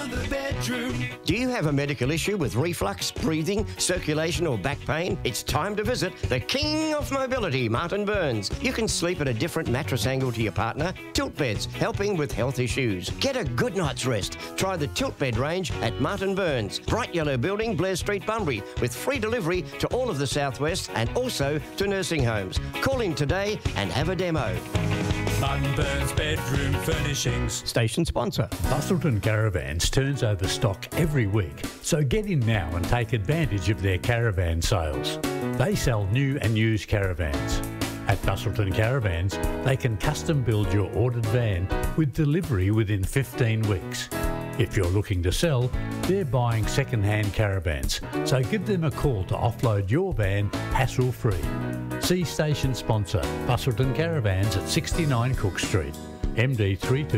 the bedroom. Do you have a medical issue with reflux, breathing, circulation or back pain? It's time to visit the king of mobility, Martin Burns. You can sleep at a different mattress angle to your partner. Tilt beds, helping with health issues. Get a good night's rest. Try the Tilt Bed range at Martin Burns, Bright Yellow Building, Blair Street, Bunbury, with free delivery to all of the southwest and also to nursing homes. Call in today and have a demo. Martin Burns Bedroom Furnishings. Station sponsor. Busselton Caravans turns over stock every week, so get in now and take advantage of their caravan sales. They sell new and used caravans. At Busselton Caravans, they can custom build your ordered van with delivery within 15 weeks. If you're looking to sell, they're buying second-hand caravans, so give them a call to offload your van hassle-free. See station sponsor Busselton Caravans at 69 Cook Street, MD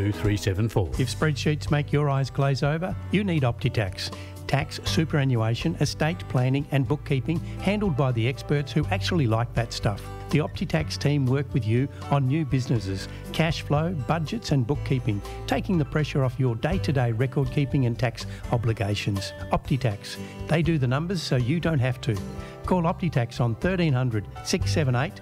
32374. If spreadsheets make your eyes glaze over, you need OptiTax. Tax, superannuation, estate planning and bookkeeping handled by the experts who actually like that stuff. The OptiTax team work with you on new businesses, cash flow, budgets and bookkeeping, taking the pressure off your day-to-day record keeping and tax obligations. OptiTax. They do the numbers so you don't have to. Call OptiTax on 1300 678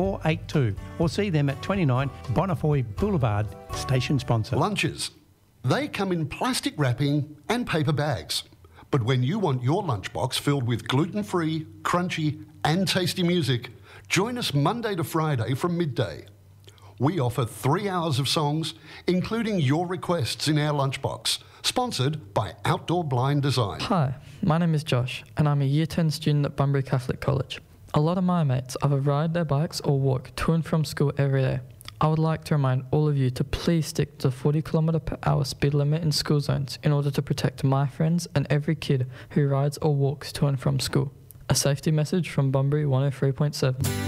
482 or see them at 29 Bonnefoy Boulevard, station sponsor. Lunches. They come in plastic wrapping and paper bags. But when you want your lunchbox filled with gluten-free, crunchy and tasty music, join us Monday to Friday from midday. We offer 3 hours of songs, including your requests in our lunchbox, sponsored by Outdoor Blind Design. Hi, my name is Josh, and I'm a Year 10 student at Bunbury Catholic College. A lot of my mates either ride their bikes or walk to and from school every day. I would like to remind all of you to please stick to the 40km/h speed limit in school zones in order to protect my friends and every kid who rides or walks to and from school. A safety message from Bunbury 103.7.